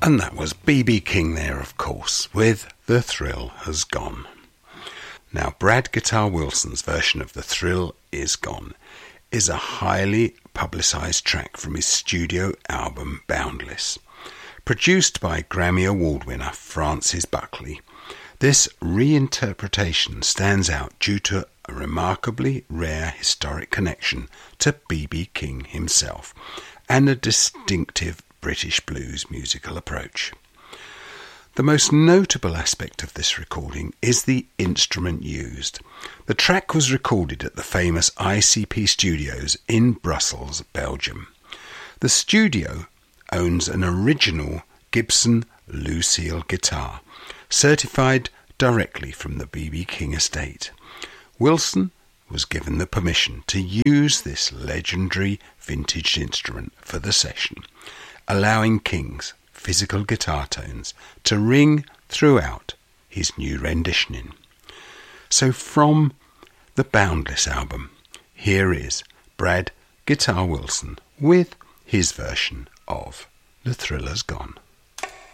And that was B.B. King there, of course, with The Thrill Has Gone. Now, Brad Guitar Wilson's version of The Thrill Is Gone is a highly publicised track from his studio album Boundless. Produced by Grammy Award winner Francis Buckley, this reinterpretation stands out due to a remarkably rare historic connection to B.B. King himself and a distinctive British blues musical approach. The most notable aspect of this recording is the instrument used. The track was recorded at the famous ICP Studios in Brussels, Belgium. The studio owns an original Gibson Lucille guitar, certified directly from the B.B. King estate. Wilson was given the permission to use this legendary vintage instrument for the session, allowing King's physical guitar tones to ring throughout his new renditioning. So from the Boundless album, here is Brad Guitar Wilson with his version of The Thrill Has Gone.